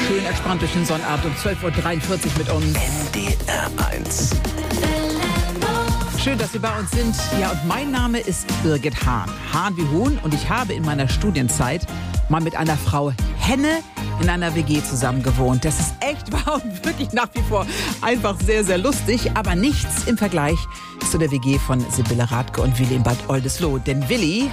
schön entspannt durch den Sonnabend um 12.43 Uhr mit uns. NDR 1. Schön, dass Sie bei uns sind. Ja, und mein Name ist Birgit Hahn. Hahn wie Huhn. Und ich habe in meiner Studienzeit mal mit einer Frau Henne in einer WG zusammen gewohnt. Das ist echt wahr und wirklich nach wie vor einfach sehr, sehr lustig. Aber nichts im Vergleich zu der WG von Sibylle Rathke und Willi in Bad Oldesloe. Denn Willi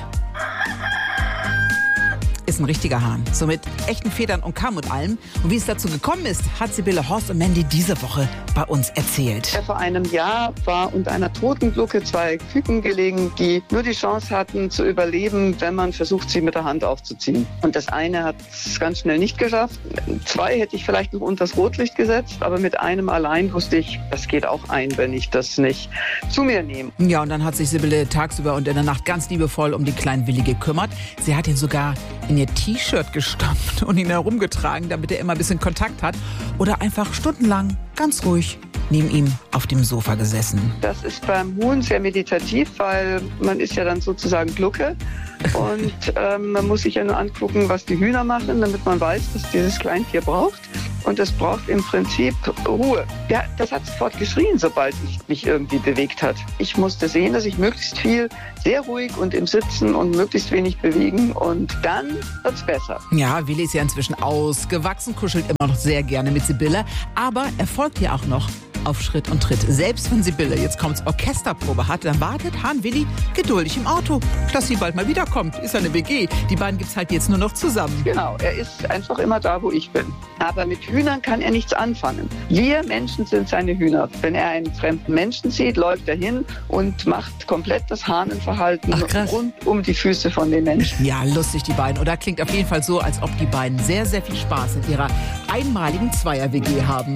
ist ein richtiger Hahn. So mit echten Federn und Kamm und allem. Und wie es dazu gekommen ist, hat Sibylle Horst und Mandy diese Woche bei uns erzählt. Vor einem Jahr war unter einer toten Glucke 2 Küken gelegen, die nur die Chance hatten zu überleben, wenn man versucht, sie mit der Hand aufzuziehen. Und das eine hat es ganz schnell nicht geschafft. 2 hätte ich vielleicht noch unter das Rotlicht gesetzt, aber mit einem allein wusste ich, das geht auch ein, wenn ich das nicht zu mir nehme. Ja, und dann hat sich Sibylle tagsüber und in der Nacht ganz liebevoll um den kleinen Willi gekümmert. Sie hat ihn sogar in ihr T-Shirt gestopft und ihn herumgetragen, damit er immer ein bisschen Kontakt hat. Oder einfach stundenlang ganz ruhig neben ihm auf dem Sofa gesessen. Das ist beim Huhn sehr meditativ, weil man ist ja dann sozusagen Glucke. Und man muss sich ja nur angucken, was die Hühner machen, damit man weiß, was dieses Kleintier braucht. Und es braucht im Prinzip Ruhe. Ja, das hat sofort geschrien, sobald ich mich irgendwie bewegt hat. Ich musste sehen, dass ich möglichst viel, sehr ruhig und im Sitzen und möglichst wenig bewegen. Und dann wird's besser. Ja, Willi ist ja inzwischen ausgewachsen, kuschelt immer noch sehr gerne mit Sibylle. Aber er folgt ihr auch noch auf Schritt und Tritt. Selbst wenn Sibylle jetzt kommt's Orchesterprobe hat, dann wartet Hahn Willi geduldig im Auto, dass sie bald mal wiederkommt. Ist ja eine WG. Die beiden gibt's halt jetzt nur noch zusammen. Genau, er ist einfach immer da, wo ich bin. Aber mit Hühnern kann er nichts anfangen. Wir Menschen sind seine Hühner. Wenn er einen fremden Menschen sieht, läuft er hin und macht komplett das Hahnenverhalten rund um die Füße von den Menschen. Ja, lustig die beiden. Oder klingt auf jeden Fall so, als ob die beiden sehr, sehr viel Spaß in ihrer einmaligen Zweier-WG haben.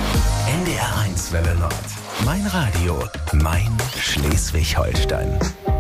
NDR 1 Welle Nord. Mein Radio, mein Schleswig-Holstein.